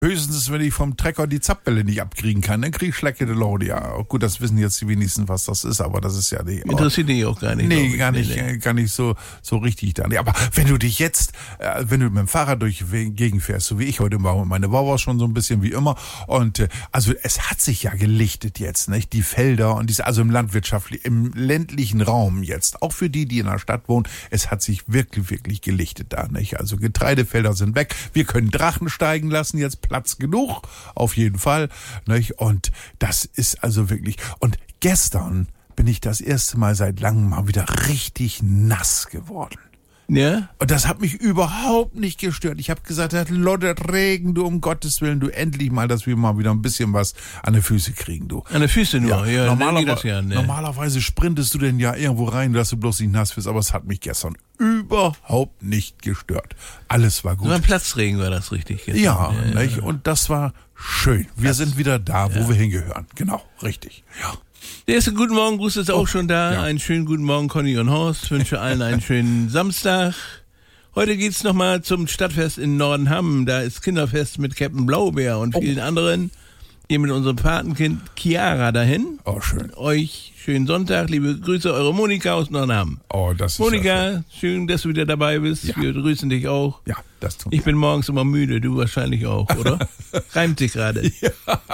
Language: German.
Höchstens, wenn ich vom Trecker die Zapfbälle nicht abkriegen kann, dann krieg ich Schlecke de Laune. Ja, gut, das wissen jetzt die wenigsten, was das ist, aber das ist ja nicht. Interessiert dich auch gar nicht. Nee, gar nicht so richtig da. Nee, aber wenn du dich jetzt, wenn du mit dem Fahrrad durch die Gegend fährst, so wie ich heute war, meine Woche schon so ein bisschen wie immer. Und also es hat sich ja gelichtet jetzt, nicht? Die Felder und diese, also im ländlichen Raum jetzt, auch für die in der Stadt wohnen, es hat sich wirklich gelichtet da, nicht? Also Getreidefelder sind weg. Wir können Drachen steigen lassen, jetzt Platz genug, auf jeden Fall, nicht? Und das ist also wirklich, und gestern bin ich das erste Mal seit langem mal wieder richtig nass geworden. Ja? Und das hat mich überhaupt nicht gestört. Ich habe gesagt, loddert Regen, du, um Gottes Willen, du endlich mal, dass wir mal wieder ein bisschen was an die Füße kriegen, du. An die Füße nur, ja. Normalerweise sprintest du denn ja irgendwo rein, dass du bloß nicht nass wirst, aber es hat mich gestern überhaupt nicht gestört. Alles war gut. So ein Platzregen war das richtig gestern. Ja, nicht? Und das war schön. Wir sind wieder da, wo wir hingehören. Genau, richtig. Ja. Der erste Guten Morgen Gruß ist auch schon da. Ja. Einen schönen guten Morgen, Conny und Horst. Ich wünsche allen einen schönen Samstag. Heute geht's nochmal zum Stadtfest in Nordenham. Da ist Kinderfest mit Captain Blaubeer und vielen anderen. Ihr mit unserem Patenkind Chiara dahin. Oh, schön. Euch schönen Sonntag. Liebe Grüße, eure Monika aus Nordenham. Oh, das ist Monika, schön, dass du wieder dabei bist. Ja. Wir grüßen dich auch. Ja, das tun wir. Ich bin morgens immer müde, du wahrscheinlich auch, oder? Reimt sich gerade. Ja.